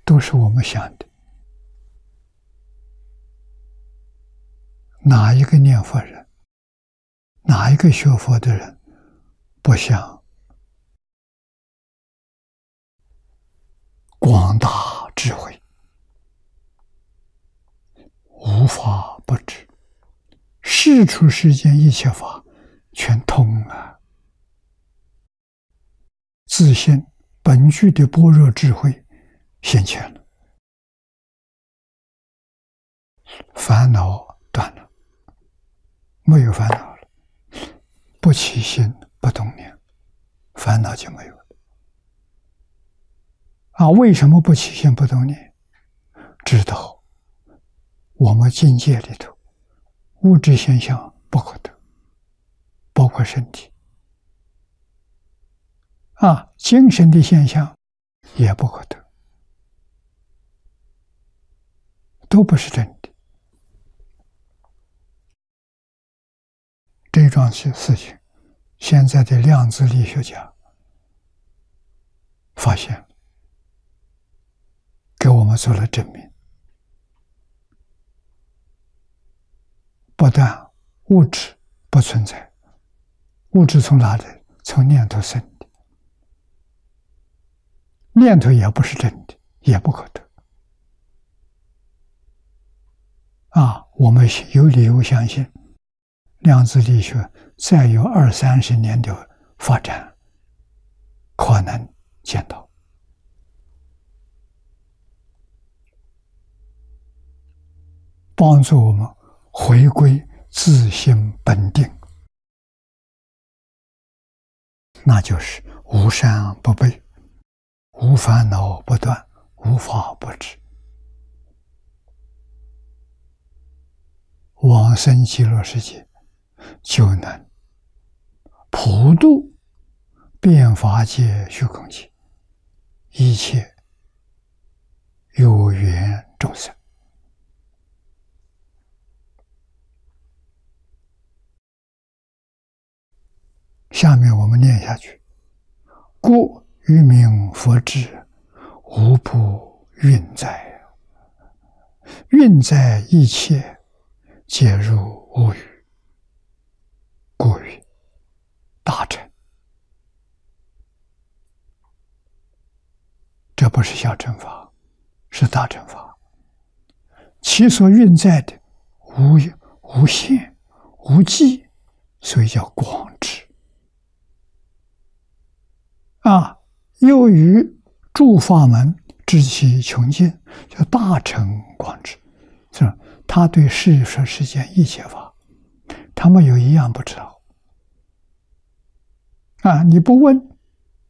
都是我们想的。哪一个念佛人，哪一个学佛的人，不想广大智慧，无法不知，世出世间一切法全通了，自性本具的般若智慧现前了，烦恼断了，没有烦恼了，不起心不动念，烦恼就没有了。为什么不起心不动念？知道我们境界里头物质现象不可得，包括身体精神的现象也不可得，都不是真的。这桩事情，现在的量子力学家发现，给我们做了证明。不但物质不存在，物质从哪里？从念头生的，念头也不是真的，也不可得。我们有理由相信，量子力学再有20-30年的发展，可能见到。帮助我们回归自性本定，那就是无善不备，无烦恼不断，无法不知。往生极乐世界，就能普度遍法界虚空界一切有缘众生。下面我们念下去：故于名佛智，无不运在，运在一切，皆入无余，故曰大乘。这不是小乘法，是大乘法。其所运在的无限无际，所以叫广智。又于诸法门知其穷尽，叫大乘广智。是吧？他对世说世间一切法，他们有一样不知道。你不问，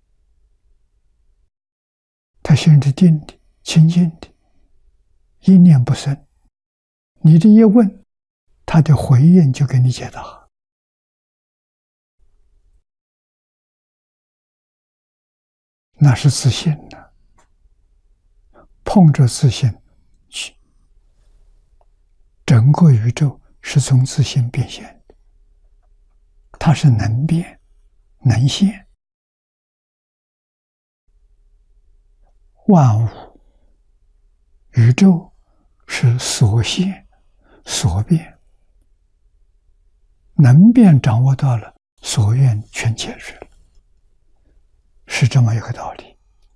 他心是定的、清净的，一念不生。你这一问，他的回应就给你解答。那是自信的，碰着自信去，整个宇宙是从自信变现的，它是能变能现，万物宇宙是所现所变，能变掌握到了，所愿全解决了，是这么一个道理。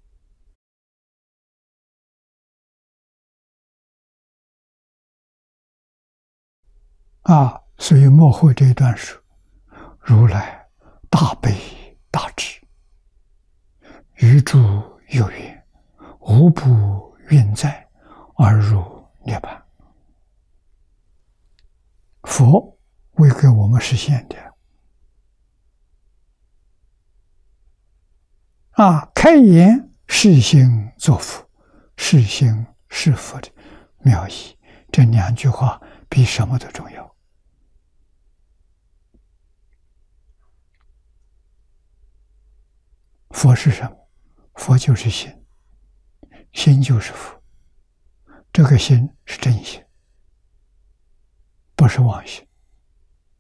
所以末后这一段说，如来大悲大智，于诸有缘，无不运在，而入涅槃。佛为给我们实现的开言是心作佛，是心是佛的妙义，这两句话比什么都重要。佛是什么？佛就是心，心就是佛。这个心是真心，不是妄心。